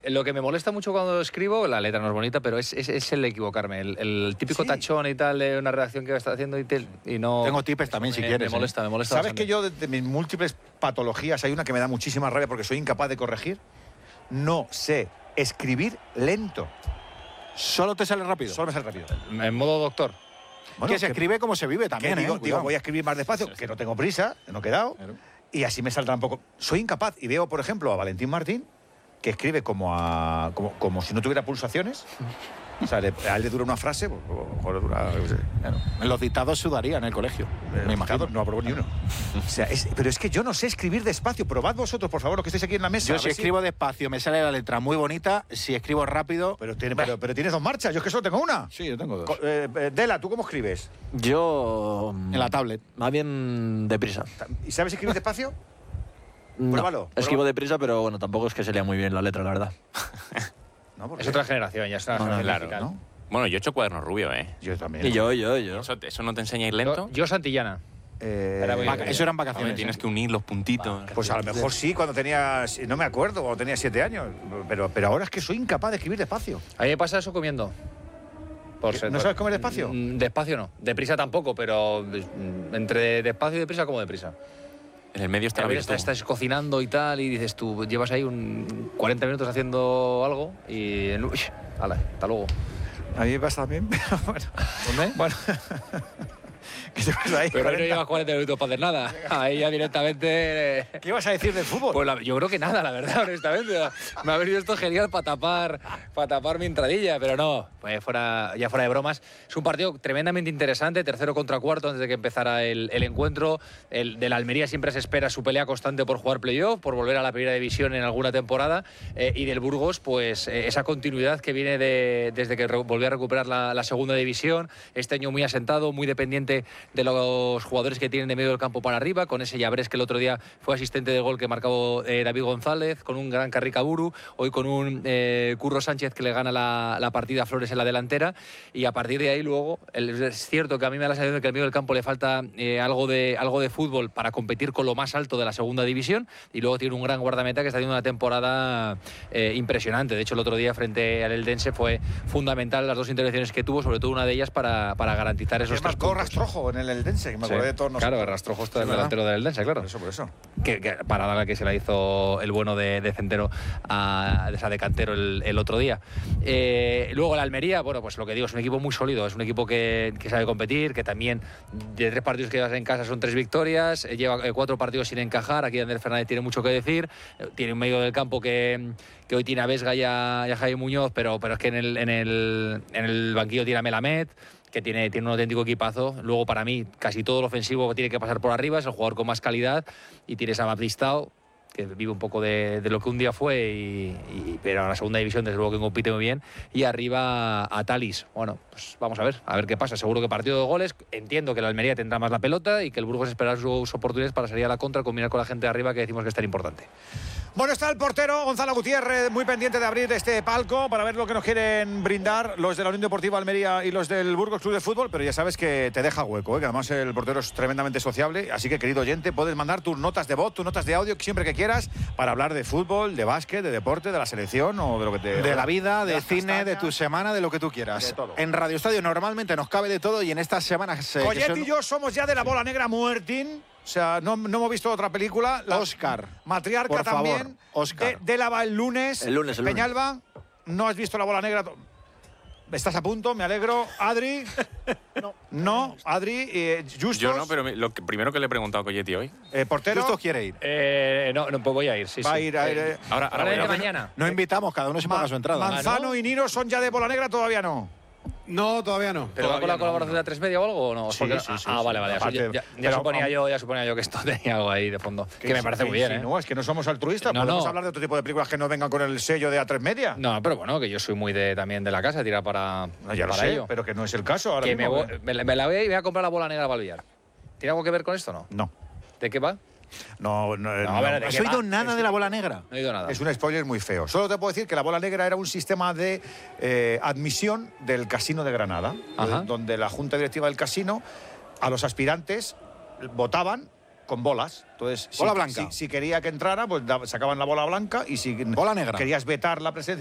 Lo que me molesta mucho cuando escribo, la letra no es bonita, pero es el equivocarme. El típico tachón y tal de una redacción que está haciendo y no... Tengo tipes también, si quieres. Me molesta ¿Sabes bastante. que yo, de mis múltiples patologías, hay una que me da muchísima rabia porque soy incapaz de corregir? No sé escribir lento. ¿Solo te sale rápido? Solo me sale rápido. En modo doctor. Bueno, que se escribe como se vive también, digo, Cuidado. voy a escribir más despacio, que no tengo prisa, que no he quedado, y así me saldrá un poco. Soy incapaz, y veo, por ejemplo, a Valentín Martín, que escribe como si no tuviera pulsaciones. O sea, a él le dura una frase, pues, a lo mejor le dura, yo qué sé. Claro. En los dictados sudaría en el colegio. Me imagino. No aprobó ni uno. O sea, pero es que yo no sé escribir despacio. Probad vosotros, por favor, los que estáis aquí en la mesa. Yo si escribo despacio me sale la letra muy bonita, si escribo rápido... Pero tienes dos marchas, yo es que solo tengo una. Sí, yo tengo dos. Dela, ¿tú cómo escribes? Yo... En la tablet. Más bien deprisa. ¿Y sabes escribir despacio? No, Pruébalo. escribo deprisa, pero bueno, tampoco es que se lea muy bien la letra, la verdad. No, ¿por Es qué? otra generación, ya es una generación claro, digital. ¿no? Bueno, yo he hecho cuadernos rubios, ¿eh? Yo también. Y yo. ¿Eso no te enseña a ir lento? Yo Santillana. Era muy bien. Eso eran Hombre, vacaciones. tienes que unir los puntitos. Pues a lo mejor sí, cuando tenía, no me acuerdo, cuando tenía 7 años. Pero ahora es que soy incapaz de escribir despacio. A mí me pasa eso comiendo. ¿No sabes comer despacio? Despacio no. Deprisa tampoco, pero entre despacio y deprisa como deprisa. En el medio está la virtud. Estás cocinando y tal, y dices tú, llevas ahí 40 minutos haciendo algo y... Uy, hala, hasta luego. A mí me pasa también, pero bueno. ¿Dónde? Bueno. ¿Qué te pasa ahí? Pero ahí no 40. llevas 40 minutos para hacer nada. Ahí ya directamente... ¿Qué ibas a decir del fútbol? Pues yo creo que nada, la verdad, honestamente. Me ha venido esto genial para tapar mi entradilla, pero no, pues ya fuera de bromas. Es un partido tremendamente interesante, tercero contra cuarto antes de que empezara el encuentro. El de la Almería siempre se espera su pelea constante por jugar playoff, por volver a la primera división en alguna temporada. Y del Burgos, pues esa continuidad que viene desde que volvió a recuperar la segunda división. Este año muy asentado, muy dependiente de los jugadores que tienen de medio del campo para arriba, con ese Llabrés que el otro día fue asistente del gol que marcó David González, con un gran Carricaburu, hoy con un Curro Sánchez que le gana la partida a Flores en la delantera, y a partir de ahí luego, es cierto que a mí me da la sensación de que al medio del campo le falta algo de fútbol para competir con lo más alto de la segunda división, y luego tiene un gran guardameta que está haciendo una temporada impresionante. De hecho, el otro día frente al Eldense fue fundamental las dos intervenciones que tuvo, sobre todo una de ellas para garantizar esos tres puntos. Rastrojo en el Eldense, que me acordé de todos nosotros. Claro, Rastrojo está el delantero del Eldense, claro. Por eso. Que parada la que se la hizo el bueno de Centeno de Cantero el otro día. Luego la Almería, bueno, pues lo que digo, es un equipo muy sólido, es un equipo que sabe competir, que también de 3 partidos que llevas en casa son 3 victorias, lleva 4 partidos sin encajar. Aquí Ander Fernández tiene mucho que decir, tiene un medio del campo que hoy tiene a Vesga y a Jaime Muñoz, pero es que en el banquillo tiene a Melamed, que tiene un auténtico equipazo. Luego, para mí, casi todo lo ofensivo tiene que pasar por arriba, es el jugador con más calidad, y tienes a Baptistao, que vive un poco de lo que un día fue, pero en la segunda división desde luego que compite muy bien, y arriba a Talis. Bueno, pues vamos a ver qué pasa. Seguro que partido de goles, entiendo que la Almería tendrá más la pelota y que el Burgos esperará sus oportunidades para salir a la contra, combinar con la gente de arriba, que decimos que es tan importante. Bueno, está el portero Gonzalo Gutiérrez muy pendiente de abrir este palco para ver lo que nos quieren brindar los de la Unión Deportiva Almería y los del Burgos Club de Fútbol, pero ya sabes que te deja hueco, que además el portero es tremendamente sociable, así que, querido oyente, puedes mandar tus notas de voz, tus notas de audio siempre que quieras para hablar de fútbol, de básquet, de deporte, de la selección o de lo que te... De la vida, de cine, castañas, de tu semana, de lo que tú quieras. de todo. En Radio Estadio normalmente nos cabe de todo, y en estas semanas... Collet y yo somos ya de la bola negra muertín. O sea, no hemos visto otra película. Oscar. Matriarca por favor, también. Oscar. Dela va el lunes. El lunes. Peñalba, no has visto la bola negra. Estás a punto, me alegro. Adri. No, Adri. Justos. Yo no, pero lo primero que le he preguntado a Colletti hoy. Portero. Justos quiere ir. No, pues voy a ir, sí. Va a sí. ir. Ahora voy de a- mañana. No invitamos, cada uno se paga su entrada. Manzano y Nino son ya de bola negra, todavía no. No, todavía no. ¿Pero va con la colaboración de la 3 Media o algo o no? Sí, Porque- sí, sí, vale. Aparte, Ya pero- suponía yo que esto tenía algo ahí de fondo. Que me parece muy bien, ¿eh? No, es que no somos altruistas. No, Podemos no. hablar de otro tipo de películas que no vengan con el sello de A3 Media. No, pero bueno, que yo soy muy también de la casa, tirar para, No, ya lo para sé, ello. pero que no es el caso ahora Que me, mismo. me la voy a ir y voy a comprar la bola negra para el billar. ¿Tiene algo que ver con esto o no? No. ¿De qué va? No, a ver, ¿No has oído nada de la bola negra? No he oído nada. Es un spoiler muy feo. Solo te puedo decir que la bola negra era un sistema de admisión del Casino de Granada, Ajá. donde la junta directiva del casino a los aspirantes votaban con bolas. Entonces, Bola blanca. si quería que entrara, pues sacaban la bola blanca y si Bola negra. querías vetar la presencia